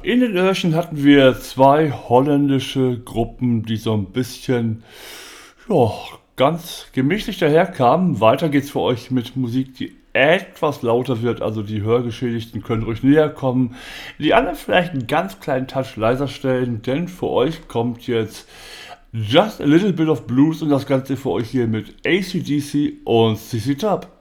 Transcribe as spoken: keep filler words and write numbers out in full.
in den Öhrchen hatten wir zwei holländische Gruppen, die so ein bisschen, ja, ganz gemächlich daherkamen. Weiter geht's für euch mit Musik, die etwas lauter wird, also die Hörgeschädigten können ruhig näher kommen. Die anderen vielleicht einen ganz kleinen Touch leiser stellen, denn für euch kommt jetzt Just a Little Bit of Blues und das Ganze für euch hier mit A C/D C und C C Top.